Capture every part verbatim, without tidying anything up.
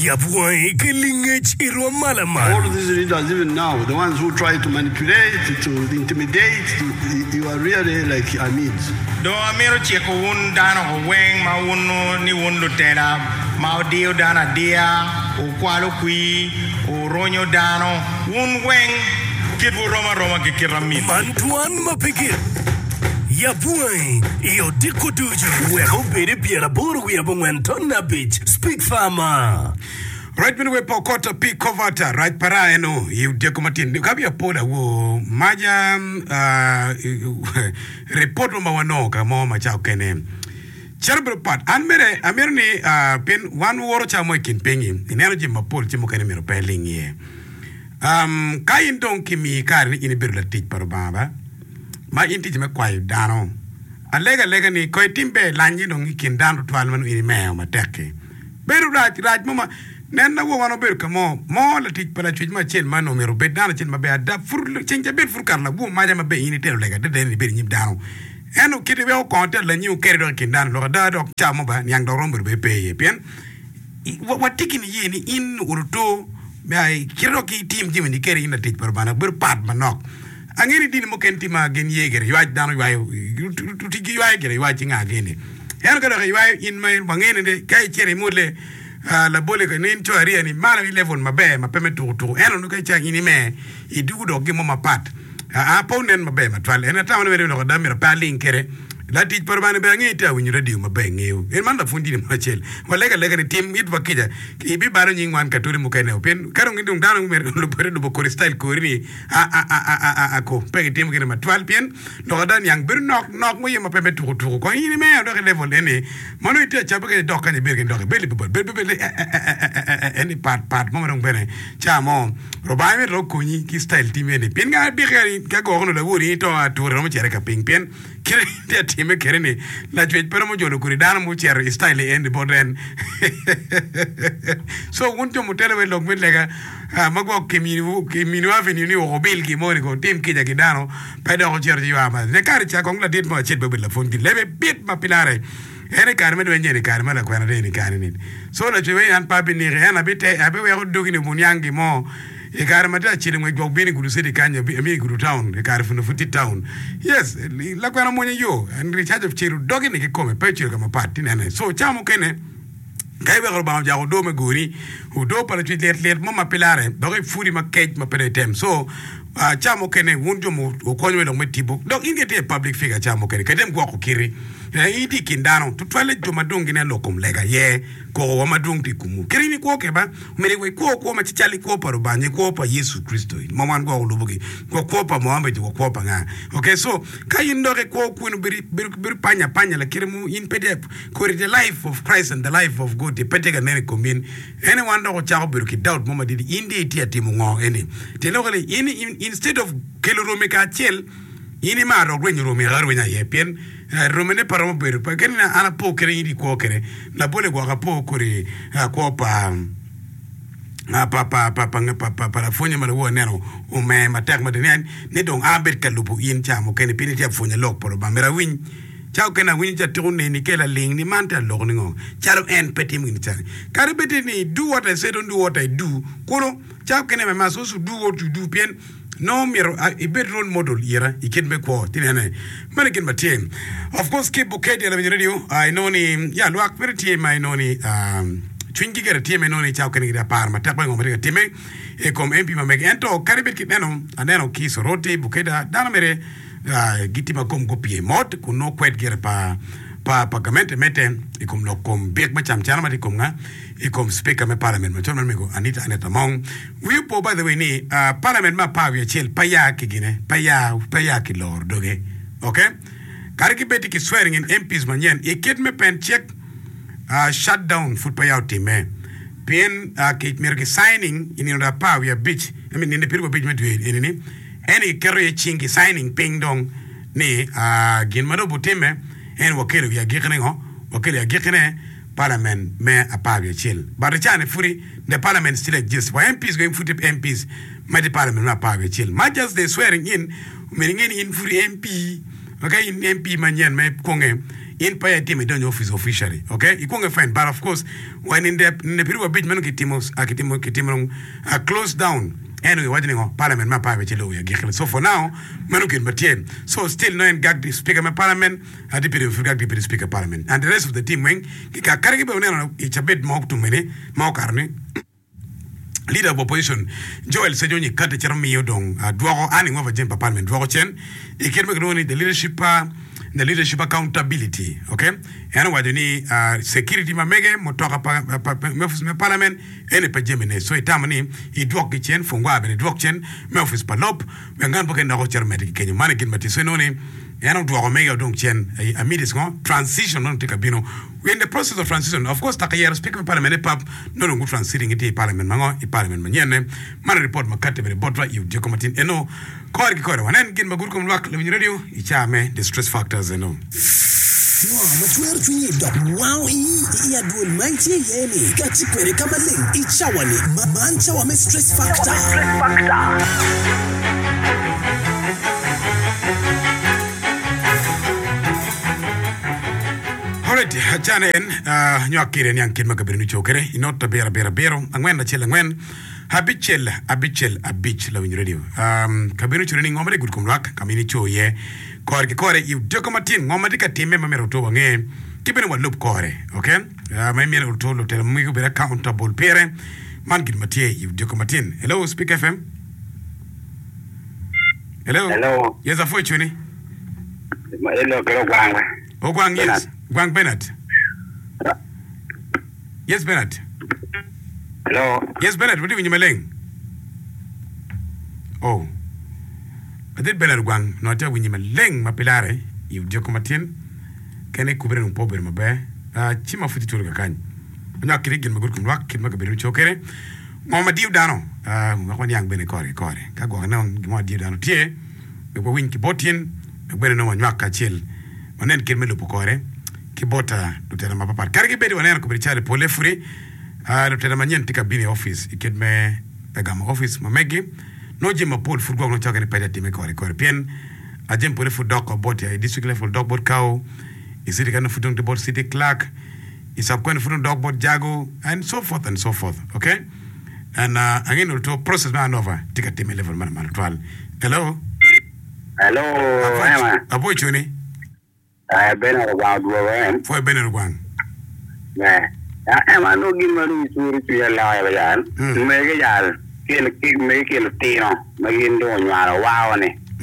Yabuai Kilingage Irwamalama. All of these leaders, even now, the ones who try to manipulate, to intimidate, to, you are really like Amid. Do Amiro Cheko won dana o weng ma wuno ni wundo tera ma dio dana dia o kwalo kui o ronyo dano wun weng kibu Roma Roma kikiramin. Mantuan mapigir. Yabuai iyo diko duju. We hope it be a buru we have wenton na beach. Speak farmer. Right when we pokota pi kovata right para eno you deko matin kabi apoda wo maja uh, report mo mawano ka mo machao kene cherbro pat an mere amer ni uh, pen one woro cha mo kin pengi inero jima pol chimo kene mero peling ye um kain don kimi kar ni ini berla tij par baba ma inti jima kwai dano alega lega ni ko timbe lanyi don kin dano twal manu ini me ma tekke beru raj raj mama nenda wo wano ber kamo mo la tij pala chuj ma chen mano mero be dana chen ma be ada fur chen ja ber fur karla wo ma ja ma be ini tero lega de de ber nyim dano eno kiti be o konte la nyu kere do kin dan lo da do cha mo ba nyang do romber be pe pen what tikini yini in urto mai kiro ki team jimi ni kere ina tij par bana ber pat manok angeni din mo kenti ma gen yeger yaj dano yaj tu tigi yaj gere yaj nga gene eno ka do yaj in mai bangene de kay chere mule la bole ka nin to ari ni mara level mabe ma peme tu tu eno no ka cha ini me i du do gimo ma pat a ponen mabe ma twal ena ta wona no da mira paling kere la tij par bana be ngi ta wini radio mabe ngiu en man da fundi ni ma chel wala ga lega ni team it bakija i bi baro nyi wan ka turi mu kene pen karo ngi dum dano mer lo pere do ko style ko ri a a a a a ko pe team kene ma twal pen do da nyang bir nok nok mo yema peme tu tu ko ini me do level ene mano ite cha ba ke do ka ni ber ke do ke beli be be be eni pat pat mo mo bene cha mo ro ba me ro ko ni ki style team ene pen ga bi ka go no le wuri to a tu ro mo chere ka ping pen kire te team kere ni la jwe pero mo jolo kuri dana mo chere style ene boden so wonto mo tele we log me lega mago ke mi ke mi no avenue ni o bil ki mo ni ko team ki ja ki dano pe do chere yo ama ne kar cha ko la dit mo chet be la fon ki lebe bit ma pilare ene kar me do nyeri kar me la ko na de ni kar ni so la jwe an pa bi ni ena bite abe we ko dogi ni bunyangi mo e kar mata chiri mwe gbo bini gudu sedi kanya mi gudu town e kar funo futi town yes la kwa na mwenye yo and recharge of chiru dogi ni kikome pe chiru kama pati nene so chamo kene kai be ba ja do me guri u do pala chi let let mama pilare dogi furi ma cage ma pere tem so uh, chamo kene wunjo mo okonyo lo metibo dog ingete public figure chamo kene kadem kwa kukiri idi kindano tutwale jo madungi ne lokom lega ye ko wa madungi kumu kirini ko keba mere we ko ko machichali ko paro banye ko pa Yesu Kristo maman go lubugi ko ko pa Muhammad ko ko pa nga okay so kayi ndoke ko kunu biri biri panya panya la kirimu in pdf ko the life of Christ and the life of God the petega ne komin anyone do chao biri ki doubt mama didi indi ti atimu ngo eni te lokale in instead of kelorome ka chel ini ma ro gwenyo ro mi garo nya ye pen romene para mo beru pa kenina ana po kere idi ko kere la bole gwa ka po kore ko pa a pa pa pa pa pa pa para fonya mara wo nero o me matak ma de ne don abet ka lupu in cha mo kene pini cha fonya lok por ba mera win chao kena win cha tune ni kela ling ni manta lok ni ngo charo en peti mi ni cha kare beti ni do what I say, don't do what I do kono chao kena ma so so do what you do pen no miro a bit role model yera ikin be ko tinene manikin matien of course keep bukedi ala radio I know ni ya lo akperti mai no ni um twingi gere tieme no ni chao kene gira parma takwa ngomri ga tieme e kom M P ma meg ento karibet ki neno aneno ki soroti bukeda dana mere gitima kom kopie mot kuno kwet gere pa pa pagamente mete e kom lo kom bek ma cham chana mati kom nga e kom speaker me parliament ma chon me go Anita Aneta Mong we po by the way ni uh, parliament ma pa wi chel pa ya ki gine pa ya pa ya ki lor doge okay kariki beti ki swearing in M Ps manyen e kit me pen check uh, shut down foot pa ya team me pen uh, ki mer ki signing in in pa wi beach I mean in the pirgo beach me tu ni ni any carry chingi signing ping dong ni uh, gin mado butime en wakere wi agikene ngo wakere agikene parliament me apage chill but the chane furi the parliament still exists why M Ps going foot M Ps my the parliament na apage chill ma just they swearing in meaning in furi M P okay in M P manyen me konge in pay team don office officially, okay? You can find, but of course, when in the in the period of bit, manu kitimos, akitimo kitimong, uh, closed down. Anyway, what do you know? Parliament, my private chilo. So for now, manu kin matien. So still no gag the speaker of parliament, a deputy of gag the speaker of parliament, and the rest of the team wing. Kika karigi be it's a bit more to many, more carne. Leader of opposition Joel Sejoni kate cherami yodong dwaro ani ngwa jempa parliament dwaro chen ikirme groni the leadership uh, the leadership accountability, okay? And what you need uh, security mamege motoka pa mefus me parliament ene pa jemene so itamani i dwok chen fungwa be dwok chen mefus palop wengan poke na rocher medic kenyo mane kin mati so noni yana dwaro mega dong chen a midis ngo transition non tika bino we in the process of transition of course takayera speaker of parliament pap no no transiting it parliament mango i parliament manyene man report makate be report wa you documentin eno kore kore wanen gin magur kum lak le radio ichame the stress factors eno wow matwer tunyi dok wow i ya dul manchi yeni kati kwere kama link ichawani mancha wa me stress factor stress factor. Alright, chane en uh, nyakire ni ankin makabiri ni chokere inota bera bera bero angwen na chela ngwen habichel abichel abich la win radio um kabiri chureni ngomre good kumlak kamini choye kore ke kore you documentin ngomre ka time mamero to wange kibene wa loop kore, okay? Uh, mamero to lo tele mwigo bera accountable pere man gid matie you documentin. Hello Speak F M. Hello. Hello. Yes afo chuni. Hello kero kwangwe. O kwang yes. Gwang Bennett. Yes, Bennett. Hello. Yes, Bennett. What do you mean, Maleng? Oh. I did Bennett Gwang. No, I tell you, Maleng, my pilare. You joke, Martin. Can I cover un pobre, my bear? Ah, Chima Futi Turkan. I'm not kidding, my good rock, kid, my baby, choker. Mamma Dio Dano. Ah, one young Benny Corey, Corey. Kago, Mamma Dio Dano. Tie. We were winky botin. We better know when you are chill. And then kill me Lupocore. Kibota lutera mapapa karigi bedi wanera kubrichale pole free ah lutera manyen tika bini office ikidme egama office mamegi noje mapol furgo no chaka ni pede time kore kore pien ajem pole fu dok bot ya district level dog bot cow isiti kana fu dong bot city clerk isap kana fu dog bot jago and so forth and so forth, okay? And uh again to process man over tika time level man man twal. Hello. Hello. Ema. Avoid chuni. I been a wild woman. For Benner Gwang. Yeah. I'm a no give me to your life. Make it all. Kill a kid, make it a tino. Make it do you are a wow.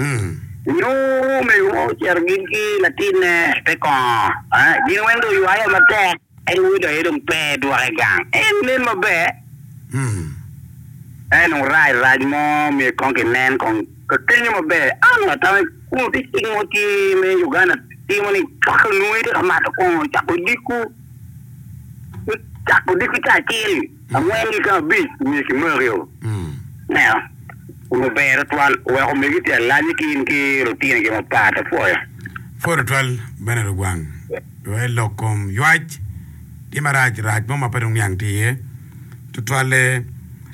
No, may watch your ginky Latina stick on. You went to you, I am a tech. And we don't pay to a gang. And then my bed. Hmm. And right, right, mom, me conky man, con continue my bed. I'm not telling you, this thing what you gonna. Timoni kakunui de amata ko chapudiku chapudiku chakili amwengi ka bis mi kimerio mm now uno bera twal wa ko megiti alani ki ki routine ke mapata foya for twal benero gwang we lokom yuaj dimaraj raj mo mapadong yang tie to twale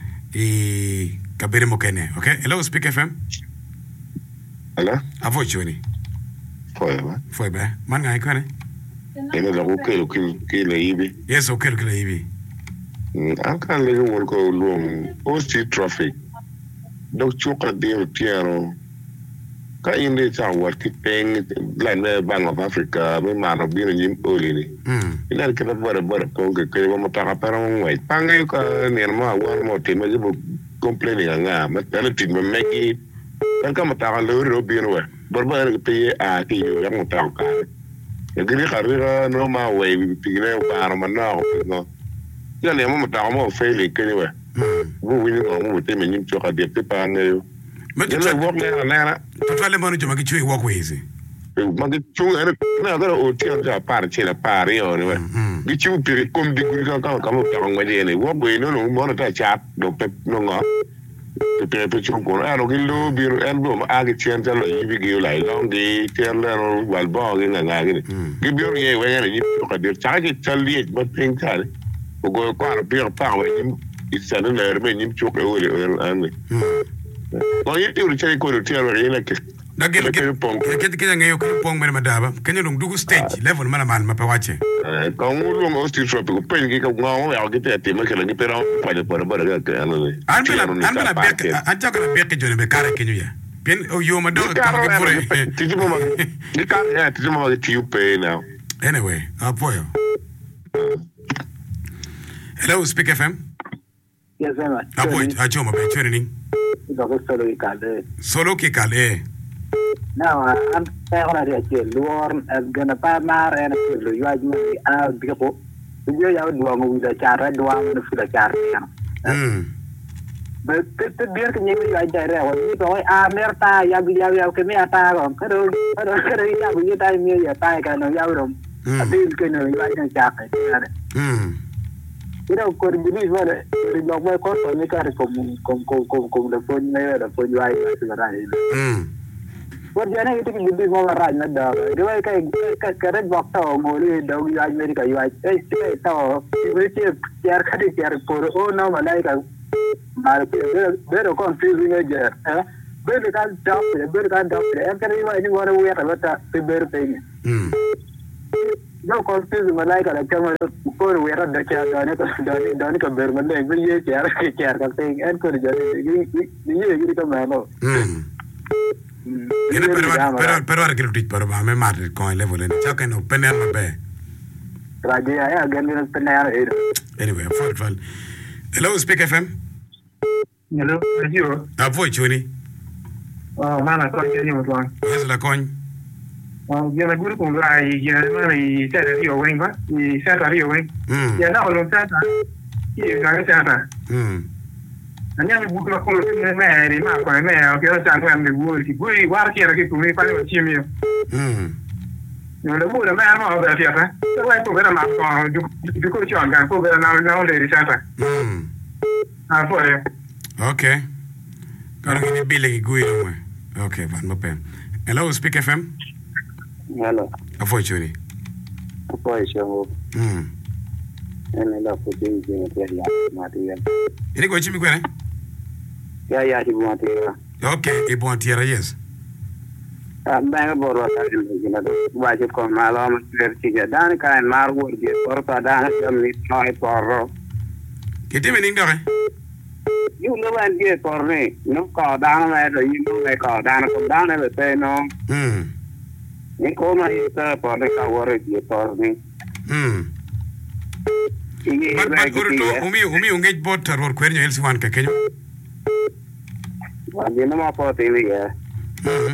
e kabere mokene, okay? Hello Speak F M. Hello. Avo choni. Foi ba. Foi ba. Man ngai kone. Ene la ko ke ke ke le ibi. Yes, okay ke le ibi. An kan le won ko long o street traffic. Dok chuka de tiaro. Ka inde ta wat ki peng line me Bank of Africa me ma no bi ni oli ni. Mm. Ina ke ba ba ba ko ke ke mo ta ka pero mo wai. Panga ka ni ma wa mo te me bo complaining nga ma tele ti me meki. Kan ka ma ta ka le ro bi no wa. Barba pe a ti yo ya mo ta ka. E gri kharira no ma wai bi ne ba ma na no. Ya le mo ta mo fe le ke ni wa. Wo wi ni mo te me ni chuka de pe pa ne. But you work there na totally money to make you walk ways. Magi chung era na ga o ti ja par che la par yo ni we. Gi chu pi kom di gu ka ka ka mo ta ngwe ni wo we no no mo ta chat do pe no ngo. Pe pe chung ko era gi lo bi en bo ma gi chen ta lo yi bi gi lai long gi chen la ro wal bo gi na ga gi. Gi bi ye we ni ka dir cha gi chal li ba ping ta. O go ko ara bi pa we ni isa na le me ni chu ko le an ni. Well, you do the take with the tailor in a da gel ke ke ke ngayo ke pong mer madaba kenyo dum dugu stage level mala man ma pa wache eh con ulo mo sti tropic ko pen ki ka ngao ya ke te te me ke ni pero pa de por por ga ke anu an bela an bela be an ta ko be ke jone be kare kenyo ya pen o yo ma do ka ke fure ti mo ma ni ka ya ti mo ma ti you pay now anyway apoyo hello speak F M yes ma apoyo acho ma be chere ni do ko solo ikale solo ke kale now I'm saying that you learn as gonna pa mar and you are you are bigo you ya do ngo da chara do ngo fu da chara mm but the beer can you ya jare wa ni ko a merta ya bi ya ya ke me ata ko ko do ko do ya bi ta mi ya ta ka no ya ro a bi ke no ya ya cha ka mm ira ko ri bi va le ri no mo ko to ni ka ko ko ko ko le fo ni ya fo ya ya ra mm Wajana itu kita bisa melarat nada. Dia kayak kerja waktu ngoli dah uji Amerika uji. Eh, eh tahu. Ibu ciar kadi ciar puru. Oh, nama lain kan. Malu dia dia confusing aja. Eh, dia kan job, dia kan job. Eh, kerja ini mana uya tapi tak ber pengen. Hmm. Dia confusing malai kan. Cuma puru uya dah ciar dah ni dah ni dah ni kan ber mana. Ibu ciar ciar kan pengen. Eh, kerja ini ini ini kan mana. Hmm. Ina pero pero pero ar kilo tit pero ba me mar con el level en chaque no pener ma be Raja ya gan ni pener er anyway for for hello speak F M hello radio a voi chuni oh mana ko ke ni mo tuan es la coñ oh ya la guru con la y ya mana y se rio wen ba y se rio wen ya na lo ta ta y ga ta ta mm Anya mi buku ko le me ri ma ko me o ke sa ko me bu ki bu wa ki ra ki ku mi pa le chi mi mm no le bu le me ma o ba ti ta se wa ko vera ma ko du du ko chi an ga ko vera na na le ri sa ta mm ah fo e okay karo ni bile ki gui no okay van ma pen hello speak F M hello a foi chuni Apoy show mm ene la ko din din ya ma ti ya ini ko chimi kwere ya ya ti mo ti ya okay e bon tierra yes ah ba bo ro ta ni na do ba je ko ma lo ma ter ti ya dan ka en mar wo je por ta dan jam ni no e por kiti mening dore yu no ban je por ni no ko dan ma do yu no me ko dan ko dan le te no mm ni ko ma ita por ka wo re je por ni mm But but guru umi umi ungej bot taror kwenyo elsi wan ka kenyo. Wa dino ma po tini ya. Mhm.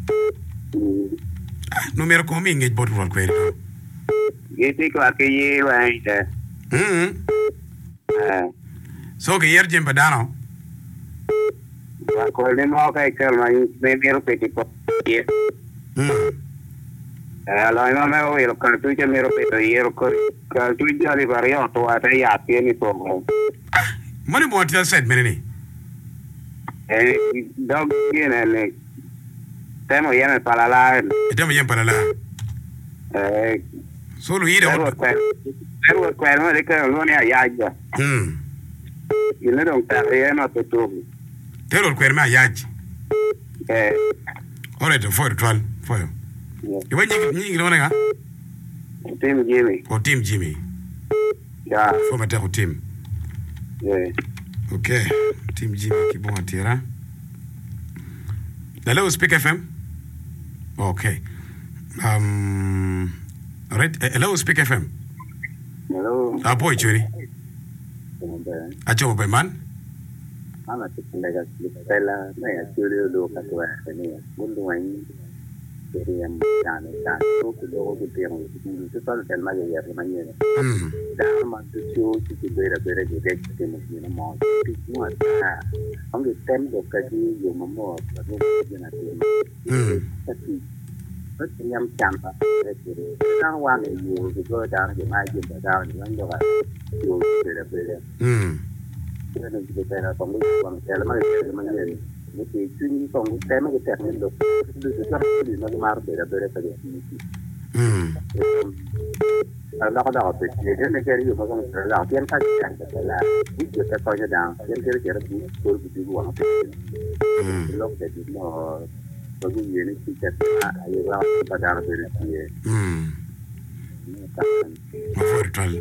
Numero ko umi ungej bot rol kwenyo. Giti ko ke ye wa ita. Mhm. Ah. So ke yer jemba dano. Wa ko le mo ka ke ma me mero peti ko ye. Mhm. Eh lo no me voy lo que tú ya mero peti ye ko ka tu ya di vario to ata ya tieni to. Mani mo tia said menene. Eh dog tiene le. Temo ya me para la. Temo ya para la. Eh solo ir a otro. Pero ko no de que lo ne ya ya. Mhm. Y le don ta ye no to to. Tero ko erma yaji. Eh. Ora to for twelve for. Iwa nyingi nyingi lona ga? Team Jimmy. O team Jimmy. Yeah. Former teko team. Yeah. Okay. Team Jimmy ki bon tierra. Hello speak F M. Okay. Um all right. Hello speak F M. Hello. Apoy churi. Acho ba man? Ana tiklega tikela na ya studio do katwa ni mundu wani Kiriam dan dan tu kedua kita yang itu kalau kan lagi ya namanya. Hmm. Dan masuk show itu bera-bera jadi kita mesti mau semua. Kami tem do kaji yang mau lalu kita nanti. Hmm. Tapi Kiriam campak. Jadi orang wangi you juga dan jemaah juga dan yang juga you bera-bera. Hmm. Kita nanti kita akan melakukan selama selama Jadi ini kong tema kita ni dok, itu juga di mana mar beda-beda saja. Hmm. Kalau kau dah apa? Jadi negara itu macam terlalu kian kan terlalu. Itu kita kau dah, kian kira-kira tu, kalau begitu buat apa? Hmm. Lok jadi no, ko gi yene ci ta ay la ta dara be ci mm ma for tal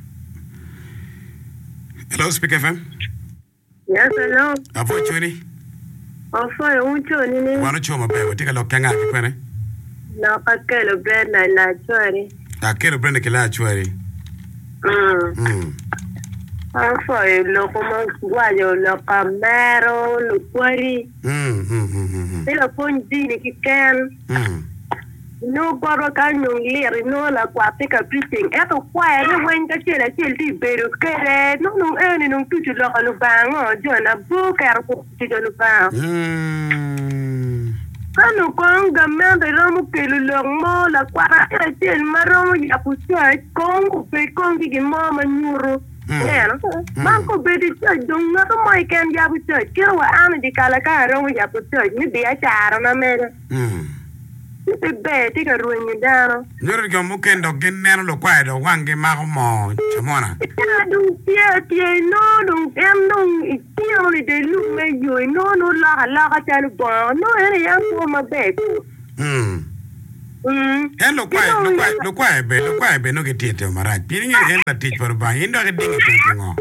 hello speak F M yes hello avo choni ofo e un choni ni wana choma be wotika lo kanga kwene na pakelo brenda na chori akelo brenda kila chori mm mm ofo e lo como guayo lo camero lo cuori mm mm mm e lo ponjini ki ken mm no goro ka nyong leri no la kwate ka preaching e to kwa e wen ka chela chelti beru kere no no eni no tu lo ka lo bango jona bu ka ko ti lo ba mm kanu konga mende romu pelu lo mo la kwara e chel maromo ya pusia kongo pe kongi ki mama nyuro eh no banko be di dong na to mai ken ya pusia kiro wa ana di kala ka romo ya pusia ni dia chara na mera mm Ti be ti ka ruwenyi dano. Nyoro ko mukendo geneno lo kwado wange mako mo chamona. Ya dum tie tie no dum em dum tie on de lu me yo no no la la ka tan bo no ene yang ko ma be. Mm. Mm. Hello kwai lo kwai lo kwai be lo kwai be no ke tiete mara. Pini ngi en la tich por ba indo ke dingi te ngo.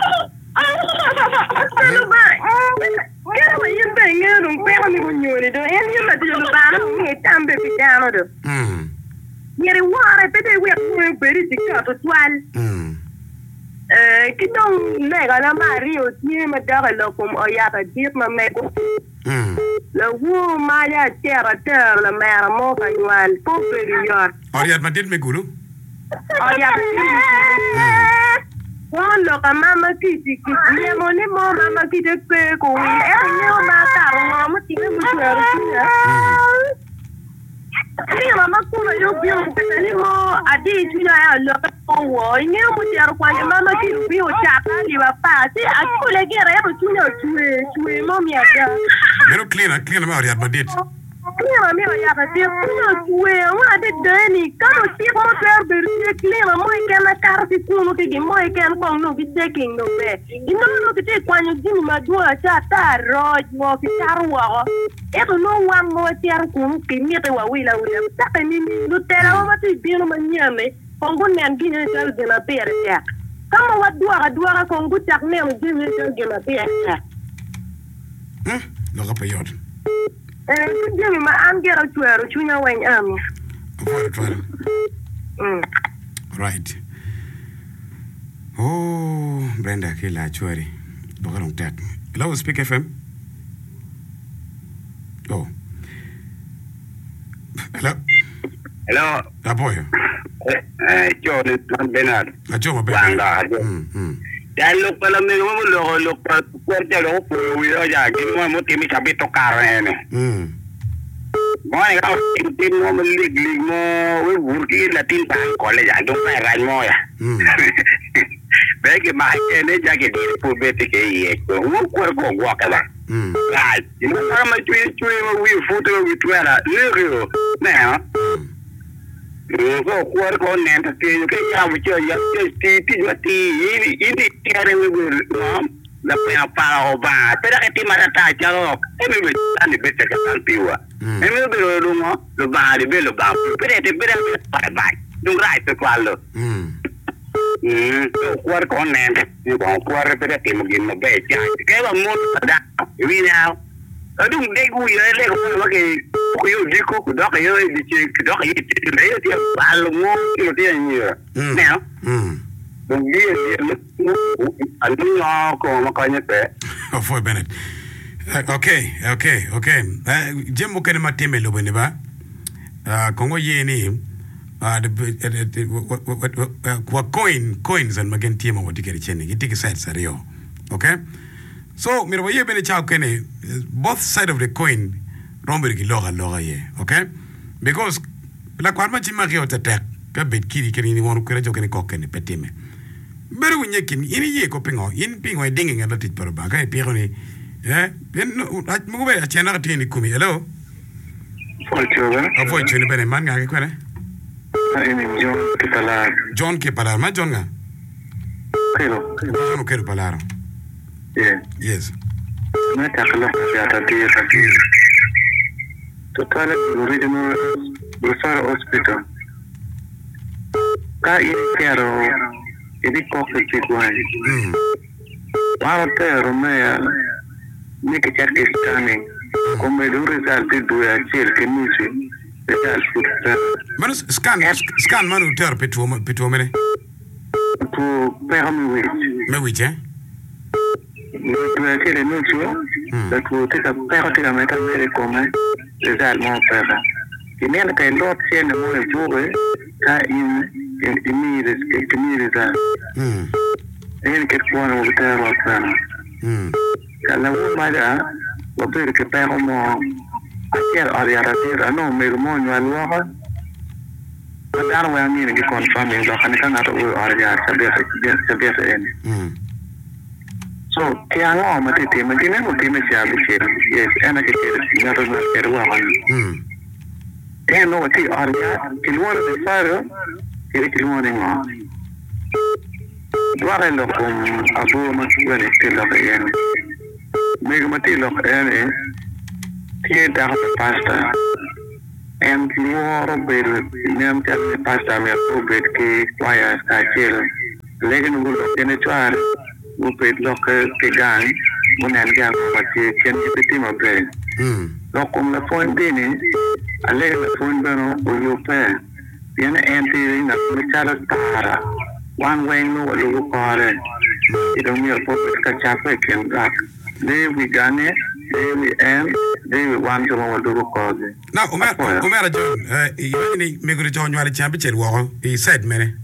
Ano ba? Kaya ba yung ba nga nung pera ni kunyori do? En yung ba yung ba nung may tambe pitano do? Mm. Yeri wara pede wek mwen peri tika to twal. Mm. Eh, kitong mega na Mario tiye madara lo kum oyata dit ma mego. Mm. La wu maya tera ter la mera mo ka yuan po peri yor. Oriat madit me guru. Oyata. Wolo ka mama kiti kiti ye mo ni mo mama kiti pe ko wi e ni o ma ta o mo ti mo tuer ya. Ni mama ko na yo bi o pe ni mo adi ti ya lo ko wo ni mo ti ar kwa ni mama ki bi o cha ka li ba pa ti a ko le gere e tu no tuwe tuwe mo mi ata. Mero clean clean ma oriat madit. Ni mama mi o ya ka ti no tuwe wa de deni ka no ti mo tuer be ti clean mo ke na kar ti ku no ki mo ke an ko no bi taking no be. Ino no ki ti kwa ni dimi ma do cha ta roj mo ki tarwa. E to no wa mo ti ar ku ki mi te wa wi la wi ta ka ni no tera wa ti bi no ma nyame. Kongo nen bi ne tel de la pere ya. Kama wa duara duara kongo tak ne o dimi tel de la pere. Hm? Lo ka payot. Eh, dimi ma am gero tuero chunya wen am. For for. Mm. Right. Oh, Brenda kila chwari. Bokarong tat. Hello, Speak F M. Oh. Hello. Hello. Apoyo. Eh, yo ni Don Bernard. Acho ma be. Wanga. Mm. Mm. Ya lo pala me mo lo lo pa puerta lo po wi ya ki mo mo ti mi sabi to karene. Mm. Mo ni ka ti mo mo lig lig mo we burki latin pa ko le ya do pa ra mo ya. Mm. Be ke ma ke ne ja ke di po be ti ke ye ko mo ko ko gwa ka ba. Mm. Ai, ni ma ma chui chui mo wi foto wi tuera. Le rio. Ne ha. Ko kuar ko nen ta ti ke ya mo cho ya ti ti ma ti ini ini tiare we we la pa pa o ba pero que ti mara ta cha lo e me ta ni be ta ka piwa e me be lo mo lo ba ri be lo ba pero te be pa ba dun rai pe quello Mm. mm kuar ko nen ni ko kuar pero ti mo gin mo be cha ke ba mo da wi na adung de gu ye le ko ke ko yo di ko do ka yo di che do ka yi ti le ti ba lo mo ti ti ni ne Mm. donc ye andu no ko ma ka ni pe Oh, for Bennett. Uh, okay, okay, okay. Uh, Jim mukene mateme lo bene ba. Uh, Kongo ye ni uh, the kwa coin coins and magen tema wotikeri chene. Itiki side sario. Okay? So, mira ye bene chao kene both side of the coin rombe ki loga loga ye. Okay? Because la kwarma chima ki otatek ka bet kiri kiri ni wonu kere jokene kokene petime. Beru nyekin ini ye ko pingo in pingo e dingi ngala tit par ba kai pingo ni eh ben mo be a chena tini kumi hello Folchoga. a foi chuni bene man nga ko ne Ini John Kitalar. John ke palar ma John nga Kilo. John no kero palar Yeah. yes Na takala ya tatir. total regional referral hospital. Ka ikero idi koke chigwani. Wao pero mea nika chake scanning. Come do result do ya chel kenisi. Result futa. Manu scan scan manu ter petu petu mene. To permi wich. Me wich eh? To ya chele nucho. That will take a party of metal very common. Result more further. The man can not send a more joy in immediate result. Then get one of the terror of them. And the woman, what did the pair more? I tell all the other, I know, make more than one. But that way, I mean, you confirming the Hanakan or the other. So, kaya nga matiti, magina mo di masyado siya. Yes, and I get it. Not as much as well. And no, ti arya, kilwara de faro, kiri kilwara nga. Dwara lo kung abo magwani tilo kayan. Mega matilo kayan eh. Tiye dako pasta. And kilwara bel, niyam kaya pasta may apobet ki kwaya sa chil. Legin ulo kene chwar. Upet local kegang munan gang mati ken ipiti mabe lokum la phone dini ale la phone bano uyupe yana anti na michala tara one way no lu pare idong mi opot ka chape ken dak de we gane de we en de we wan to mo do ko de na umera umera jo eh yini meguri jo nyari chambe cherwo he said mene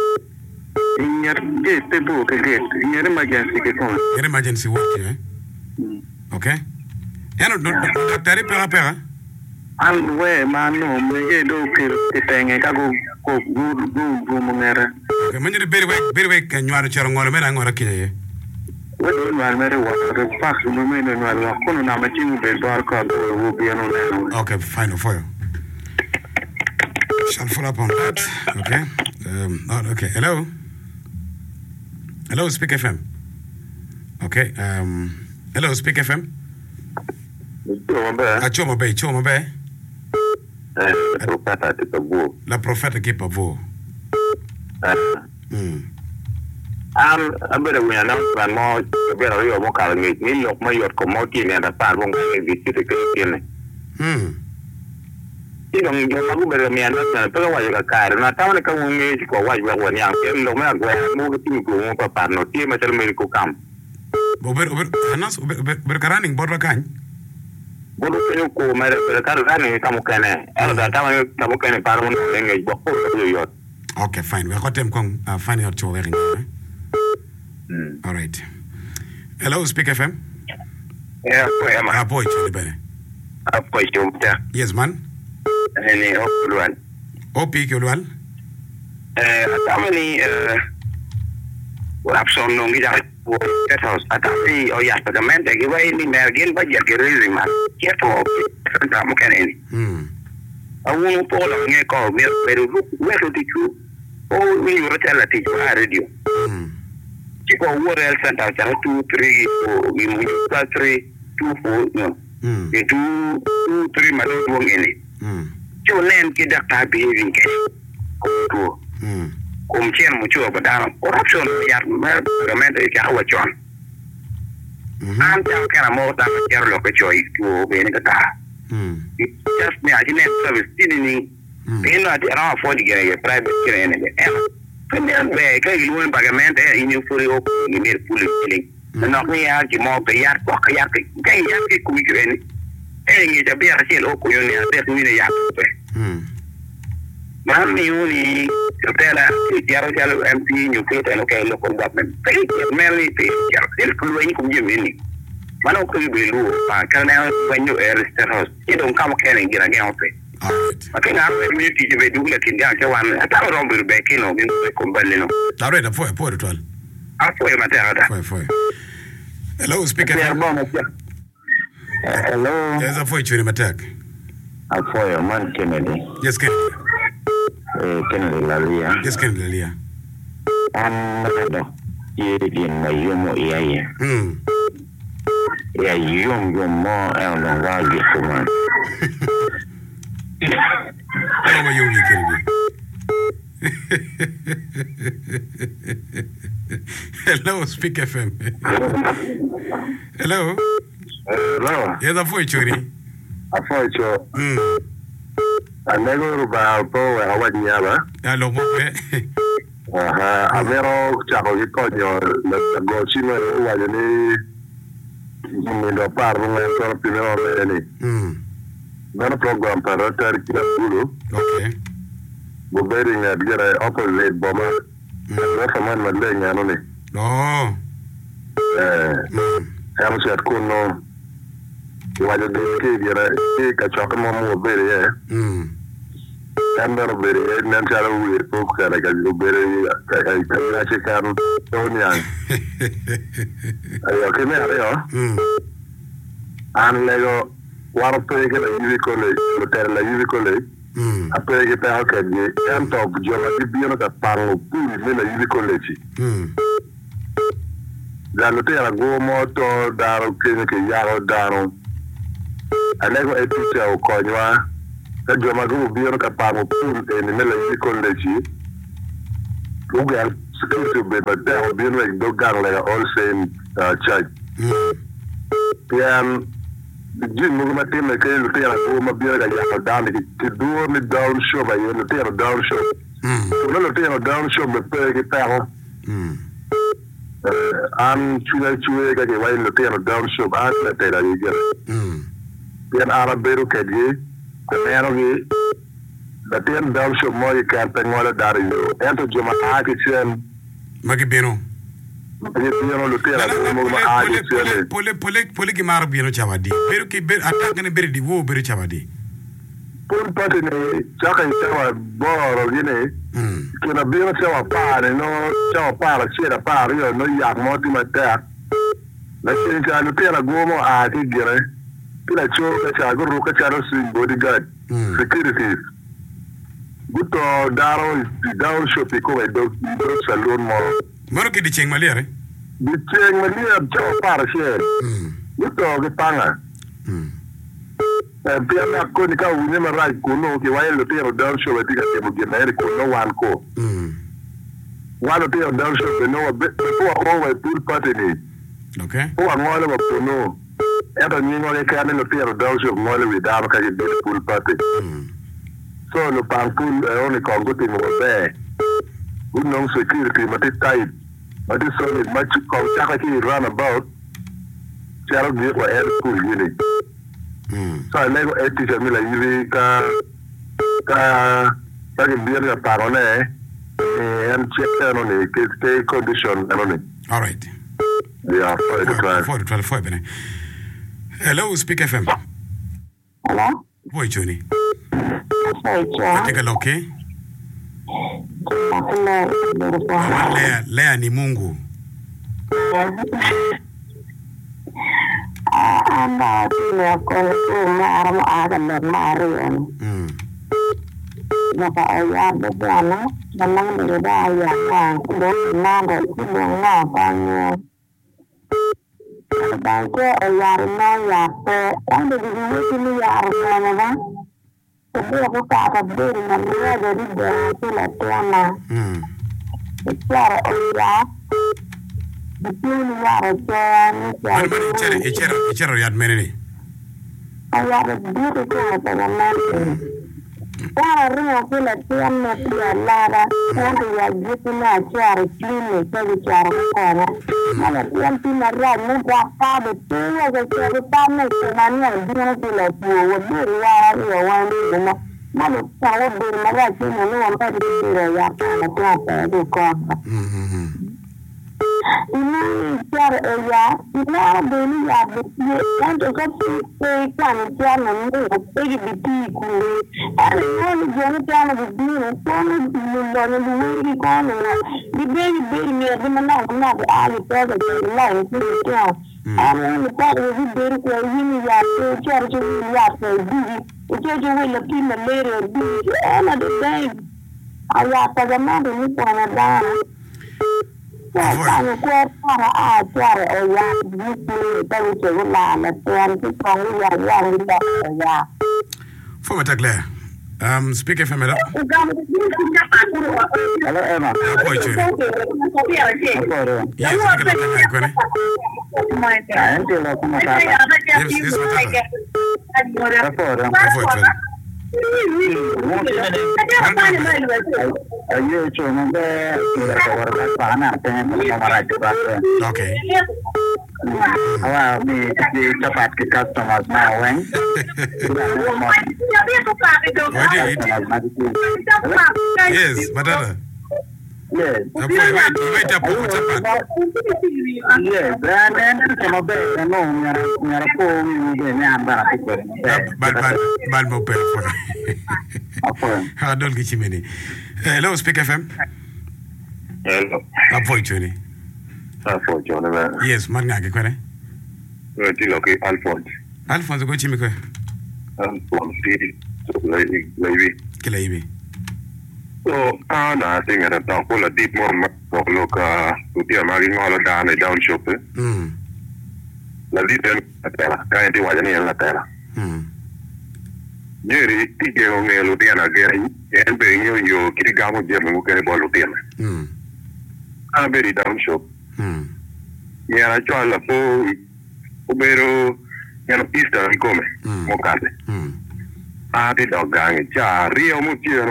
in your gate, the book again, in your emergency. Your emergency work, eh? Okay. And no, Doctor Pera. And where man, no, may do the thing, I go go good, good, good, okay, when you're very weak, very weak, and you are a chair on one man, or a kid. What do you want? The fact remain in my couldn't have a chin bed bar card will be on. Okay, fine for you. Shall follow up on that. Okay. Um, oh, okay. Hello. Hello, Speak F M. Okay. Um, hello, Speak F M. Ah, Choma Bay, Choma Bay. La profeta che pavo. La profeta che pavo. Mm. Am abere we na plan mo abere yo mo ka mi ni yok ma yot ko mo ti ne da pa mo ngai vi ti ke tiene. Mm. Ti dong yo ma ku bere mi na na pe wa yo ka ka na ta ne ka mo mi ko wa yo wa ni am ke lo ma ko mo ko ti ko mo pa pa no ti ma tel me ko kam. Ober ober anas ober ober karaning bor kan. Bolu ko ko ma bere ka raning ka mo kene. Ala da ta ma ka mo kene pa mo ngai bo ko yo. Okay, fine. We got them kong uh, find out your wearing. Eh? Mm. All right. Hello, Speak F M. Yeah, boy, I'm a boy. Of course, you yes, man. Any one. Oh, pick your one. Uh, how many uh, what some no me that house at the oh yeah, but the man they give away in the again, but you're getting man. Get off. I'm getting. Hmm. I won't pull on a call me, but where did you? Oh, we were telling you radio. You go what else and I tell two, three, four, we move three, two, four, no. You do two, three, my don't want any. You name get that type behaving case. Go to come chair mucho, but down corruption, yet, remember a cow John. I'm talking about that carol of a choice to obey the car. Just me, I didn't service, didn't you know, around forty a private clinic. And then, you went back a man there in your fully open, you made fully killing. And not me out, you more pay yard, walk a yard, can you get quick any? And you just be a chill, oh, you there's me a yard. Mammy only to tell us, Yellow M P, you put an okay local government. Pay it, merely pay it, you give me. One of you be low, can now when you air the house, you don't come carrying it again. I think I'm going to teach you to do it in the one. I thought I'll be back in on the Combalino. I read a four point twelve. I'll for you, Matter. Hello, Speaker. Hello. There's a voice in attack. I'll for you, man, Kennedy. Yes, Kennedy. Kennedy Lalia. Yes, Kennedy Lalia. I'm not a in my humo ear. Hmm. ya yom yom mo e no ga gi kuma Hello, my yogi Kennedy. Hello, Speak F M. Hello. Hello. Yes, I'm for you, Chori. I'm for you. Hmm. I never about po e awa nyaba. Hello, mo pe. Aha, avero chako gi konyo na go chimo wa ni mi do parlo nel to primero bene. Hmm. Nel program para ter ki dulu. Okay. Bo beri na digere opposite boma. Na sama na le nyano ni. Oh. Eh. Siamo set con guarda che dire che cacciato mo bere eh. Mm. Andare bere non c'era un po' che che lo bere che che che caro Tonya. Allora che me arriva? Mm. An lego guarda che la vivi con lei, lo ter la vivi con lei. Mm. Appena che per che di tanto giorno di bio che parlo pure me la vivi con lei. Mm. Da lo ter go moto da che che yaro da alego e tutti o konwa e jo magu biyo ka pango pur e ni mele yi kon leji ugal security be but there be no do gang like all same church pian jin mu ma teme ke lu tera ko ma biyo ga ya da ni ti do ni down show ba yo lu tera down show mm no lu tera down show be pe ke ta mm am chule chule ga ke wa lu tera down show ba ta tera yi ga mm pian arabero ke di pero que la tienda down show mo que tengo dar yo ento yo ma ake chen magi beno magi beno lo tera mo ma ake chen pole pole pole ki mar beno chavadi pero ki ber attack ne ber di wo ber chavadi pun pate ne chaka chawa boro gine que na beno chawa pare no chawa pare chera pare yo no ya mo ti mata la tienda lo tera gomo ake gire Pila cho ka chago ro ka charo sin bodyguard security guto daro down shop ko e do salon mo moro ki di cheng maliere di cheng maliere cho para che guto ke panga e pia na ko ni ka unye ma rai ko no ke wai lo tero down shop ti ka te mo ke na ko no wan ko walo tero down shop no be ko ko wa pur pateni okay o an wala ba ko no Eba ningo le kane lo tiro dojo mole we dama ka de pool party. So lo pankul e oni kongo ti mo be. Un non security ma ti tight. Ma ti so ni ma chi ko chaka ki run about. Charo gi ko air school yini. So I lego e ti mi la yiri ka ka ka gi bier ya parole e am check no ni ke stay condition no ni. All right. Yeah, for the drive. For the drive for bene. Hello, Speak F M. Hello? Boy, Johnny. Hey, John. Take a look, eh? Lea, Lea ni Mungu. Anda, tino ko na aram aga na marion. Mm. Naka aya bana, namang nila aya ka, kudo na ko kudo na panyo. Bangke ayar na ya pe, anda di sini sini yar na ba? Tapi aku tak ada na dia jadi dia latihan. Hmm. Cara ayar, betul yar kan? Mana mana icara icara icara yad mana ni? Ayar dia tu apa nama? Cara ringan aku latihan dia lara, nanti ya gitu na cara clean jadi cara kau. Mana yang tindaran muda pada tu aja cara tamu sebenarnya dia tu lah tu dia ya wani cuma mana kalau bermara cuma ni apa dia ya apa apa tu kau. Ini cara ya ini ada ni ya betul kan tu kan kan cara ni pergi beti kuli. Ada ni jangan cara beti ni kan ni jangan luar kan ni beri beri ni ada mana mana ada pada lain tu kan. Ada ni pada beri kau ini ya cara tu ya tu. Itu je boleh lebih melera tu. Ada dah. Ayah pada mana ni pun ada. Tangu kwa para a chare o ya bisu tawi chegula na tuan ki kongu ya ya nda ya. Fo mataklea. Um, speak F M hello. Hello, Emma. Boy, chui. Yes, speak F M kwani. Yes, yes, mataka. Fo chui. Ayo cuma be kawar sana Okay. Awak ni cepat ke customers now, eh? Yes, matata. Yes. Apa wait, wait apa cepat. Yes, dan cuma be no nyara nyara po ni ni amba Bal bal bal mo pe. Apa? Ha dol ki chimeni. Hello, speak F M. Hello. Apo chuni. Alphonse, John, man. Yes, man nga ke kwene. We're still okay, Alphonse. Alphonse go chimi ko. Alphonse, so like like Kila ibi. So, ah, na think that the whole deep more look uh to the American all down the down shop. Hmm. La deep la tela, kai ti wajani la tela. Hmm. Yeri ti ke o me lo tiana ke en be yo yo kiri gamo je mo ke bo lo tiana. Hmm. Ah, very down shop. Hmm. Yara chola po ubero yana pista come mo cade. Hmm. Ah, ti dogangi cha rio mo tiano.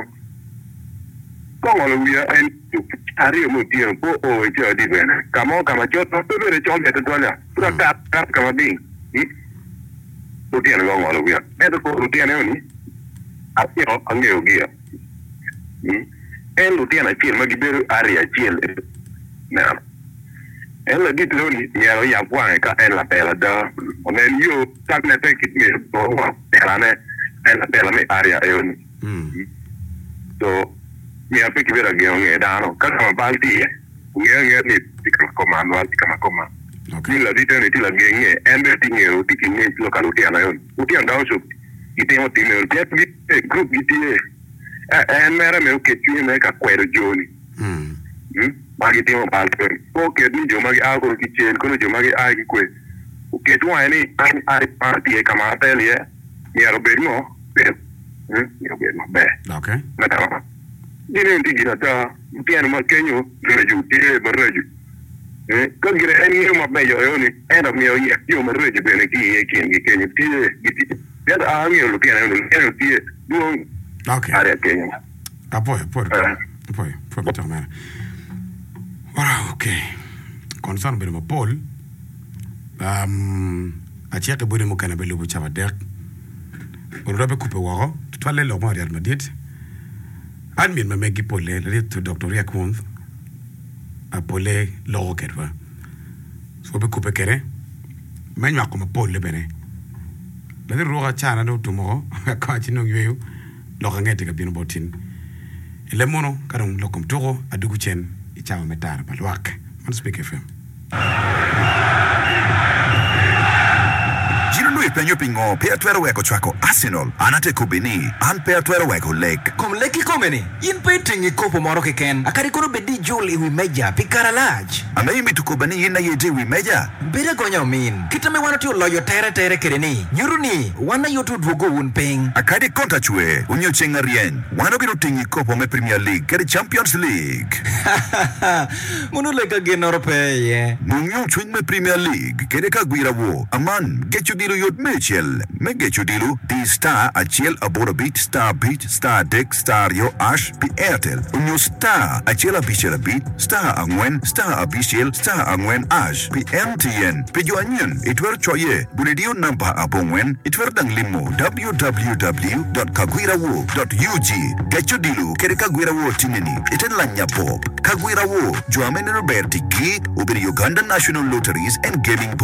Como lo via en Ario mo tiano po o cha di bene. Kamo kama choto to bere chol de tola. Pura tap tap kama ding. Lo tiano go lo via. Edo ko lo tiano ni. Apio angeo gia. En lo tiano chiel ma gibero aria chiel. Na. En la dit lo ni ya ya buan ka en la pela da. Onen yo tak na te kit me po wa pela ne. En la pela me aria e oni. So mi ha pe vera ge on e da no. Ka ma balti e. Nge nge ni tikama komando alti kama koma. Ni la dit ni ti la ge nge en be ti nge o ti ki nge lo ka lo ti ana yo. O ti anda o so. Ite mo ti me o ti e group ite e. En mera me o ke ti me ka kwero joni. Hmm. Magi timo balper ko ke ni jo magi a ko ki chen ko jo magi a ki kwe o ke tu ani an ari parti e kama tele e mi ero bermo be hm ero bermo be Okay. na ta ni ne ndi gina ta piano ma kenyo reju dire barreju eh ko gire ani ma be yo yo ni ero mi yo yo ma reju be ne ki e ki ni kenyo ti ti ya da a mi lo piano no ero ti du Okay. Are kenyo Apo apo. Apo apo betul mana. Wow, okay. Concern beri mo Paul. Um, achia ke buri mo kana belu bu chava dek. Oro be kupe waro. Tutwale lo mo Real Madrid. Admin me megi Paul le to Doctor Yakunth. Apole lo kerwa. So be kupe kere. Menyo akoma Paul le bene. Le de roga chana do tumo. Ka chino yeyo. Lo ngete ka bino botin. Ile mono karong lo kom toro adugu chen. Chama metar balwak man speak F M. Gino lui penyo pingo per tuero weko chwako Arsenal anate kubini an per tuero weko lake. Kom leki komeni in pe tingi kopo moro ke ken akari kono bedi joli wi meja pikara laj. Ame imi tukubani ina yete wi meja. Bere gonya min kita me wana tu loyo tere tere kereni nyuruni wana yotu dwogo un ping. Akadi konta chwe unyo chenga rien wana bino tingi kopo me Premier League kere Champions League. Munu leka genoro pe ye. Munyo chwing me Premier League kere ka gwira wo aman get you dilu yot Mitchell me get you dilu di star a chiel abora beat star beat star deck star yo ash pi Airtel unyo star a chiel a bichel beat star angwen star a bichel star angwen ash pi M T N pi jo anyen itwer choye buledio number abongwen itwer dang limo w w w dot kagwira wo dot u g get you dilu kere kagwira wo tinini iten lanya pop kagwira wo jo amene Roberti ki ubiri Uganda National Lotteries and Gaming